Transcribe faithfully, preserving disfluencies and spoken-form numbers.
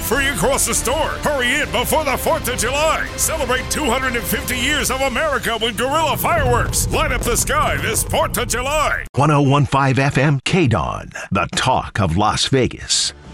free across the store. Hurry in before the fourth of July. Celebrate two hundred fifty years of America with Guerrilla Fireworks. Light up the sky this fourth of July. one oh one point five F M K D O N, the talk of Las Vegas.